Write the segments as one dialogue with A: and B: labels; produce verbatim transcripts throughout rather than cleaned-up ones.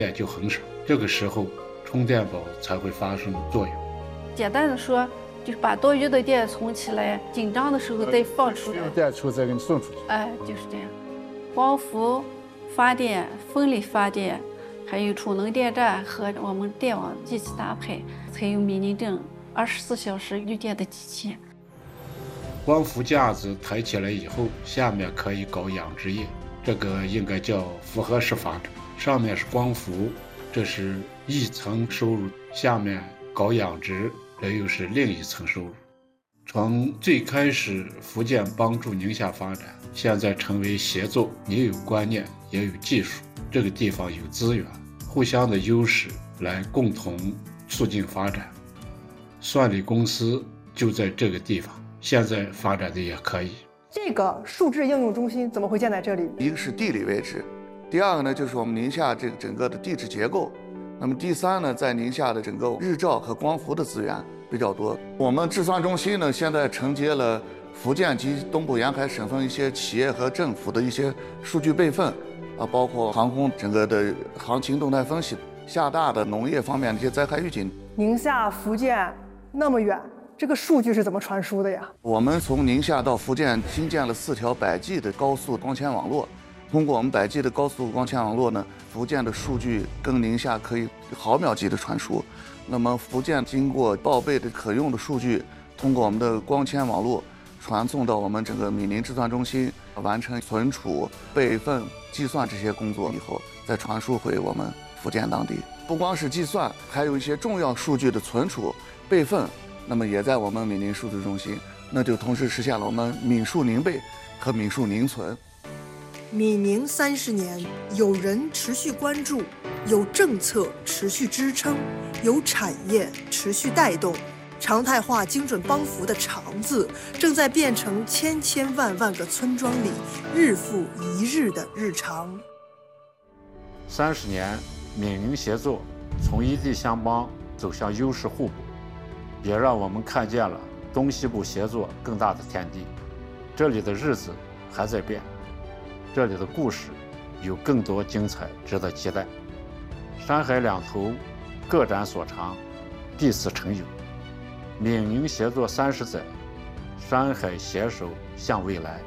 A: 电就很少，这个时候充电宝才会发生作用。
B: 简单的说，就是把多余的电存起来，紧张的时候再放出来，
C: 用电出再给你送出去。
B: 哎，就是这样。光伏发电、风力发电，还有储能电站和我们电网机器搭配，才有米宁镇二十四小时绿电的机器。
A: 光伏架子抬起来以后，下面可以搞养殖业，这个应该叫复合式发展。上面是光伏，这是一层收入，下面搞养殖，这又是另一层收入。从最开始福建帮助宁夏发展，现在成为协作，也有观念，也有技术，这个地方有资源，互相的优势来共同促进发展。算力公司就在这个地方，现在发展的也可以。
D: 这个数字应用中心怎么会建在这里？
E: 一个是地理位置，第二个呢就是我们宁夏这个整个的地质结构，那么第三呢，在宁夏的整个日照和光伏的资源比较多。我们智算中心呢，现在承接了福建及东部沿海省份一些企业和政府的一些数据备份，啊，包括航空整个的行情动态分析、厦大的农业方面的一些灾害预警。
D: 宁夏、福建那么远，这个数据是怎么传输的呀？
E: 我们从宁夏到福建新建了四条百 G 的高速光纤网络，通过我们百 G 的高速光纤网络呢，福建的数据跟宁夏可以毫秒级的传输。那么福建经过报备的可用的数据，通过我们的光纤网络传送到我们整个米宁智算中心，完成存储、备份、计算这些工作以后，再传输回我们福建当地。不光是计算，还有一些重要数据的存储、备份，那么也在我们米宁数字中心，那就同时实现了我们闽数宁备和闽数宁存。
F: 米宁三十年，有人持续关注，有政策持续支撑，有产业持续带动，常态化精准帮扶的长字正在变成千千万万个村庄里日复一日的日常。
C: 三十年，闽宁协作从一地相帮走向优势互补，也让我们看见了东西部协作更大的天地。这里的日子还在变，这里的故事有更多精彩值得期待。山海两头各展所长，彼此成友。闽宁协作三十载，山海携手向未来。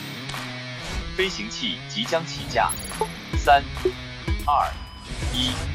G: 飞行器即将起降，三、二、一。